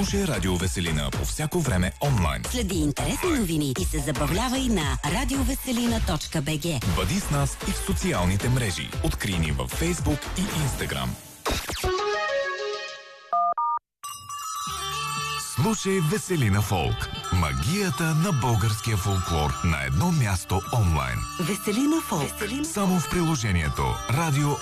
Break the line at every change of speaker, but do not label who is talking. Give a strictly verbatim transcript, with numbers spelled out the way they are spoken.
Слушай Радио Веселина по всяко време онлайн.
Следи интересни новини и се забавлявай на радиовеселина точка би джи.
Бъди с нас и в социалните мрежи. Открий ни във Фейсбук и Инстаграм. Слушай Веселина Фолк. Магията на българския фолклор на едно място онлайн.
Веселина Фолк.
Само в приложението Радио